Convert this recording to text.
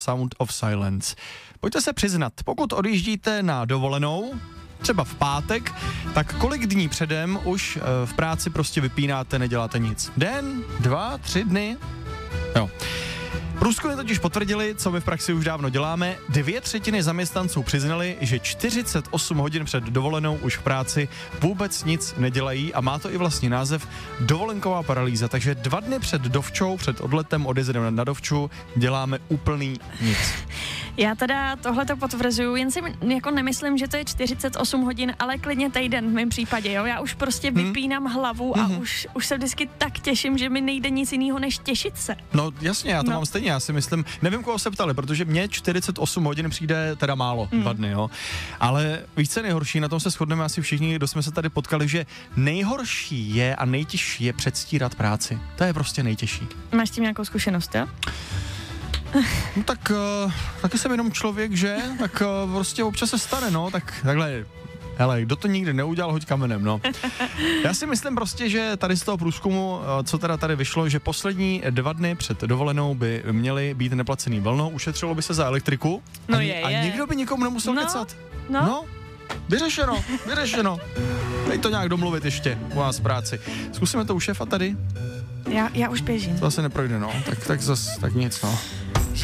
Sound of Silence. Pojďte se přiznat, pokud odjíždíte na dovolenou, třeba v pátek, tak kolik dní předem už v práci prostě vypínáte, neděláte nic? Den, 2, 3 dny? Jo. Průzkumy totiž potvrdili, co my v praxi už dávno děláme. 2/3 zaměstnanců přiznali, že 48 hodin před dovolenou už v práci vůbec nic nedělají a má to i vlastně název dovolenková paralýza. Takže 2 dny před dovčou, před odletem odjezdem na dovču, děláme úplný nic. Já teda tohleto potvrzuju, jen si jako nemyslím, že to je 48 hodin, ale klidně týden v mém případě, jo. Já už prostě vypínám hlavu a už se vždycky tak těším, že mi nejde nic jiného než těšit se. No jasně, já to mám stejně, já si myslím, nevím, koho se ptali, protože mně 48 hodin přijde teda málo, 2 dny, jo. Ale víš, co je nejhorší, na tom se shodneme asi všichni, kdo jsme se tady potkali, že nejhorší je a nejtěžší je předstírat práci. To je prostě nejtěžší. Máš s tím nějakou zkušenost, jo? No tak, taky jsem jenom člověk, že? Tak prostě občas se stane, no, tak takhle, hele, kdo to nikdy neudělal, hoď kamenem, no. Já si myslím prostě, že tady z toho průzkumu, co teda tady vyšlo, že poslední 2 dny před dovolenou by měly být neplacený volno, ušetřilo by se za elektriku a nikdo by nikomu nemusel kecat. No, vyřešeno. Dej to nějak domluvit ještě u nás v práci. Zkusíme to u šéfa tady. Já už běžím. To asi neprojde, no, tak nic, no.